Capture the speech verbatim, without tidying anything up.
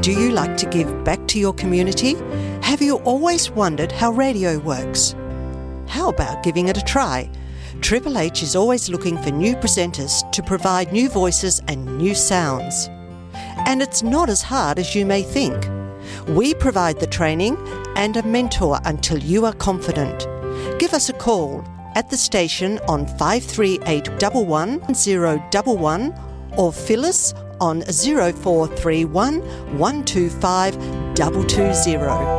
Do you like to give back to your community? Have you always wondered how radio works? How about giving it a try? Triple H is always looking for new presenters to provide new voices and new sounds. And it's not as hard as you may think. We provide the training and a mentor until you are confident. Give us a call at the station on five three eight one one zero one one or Phyllis on zero four three one one two five two two zero.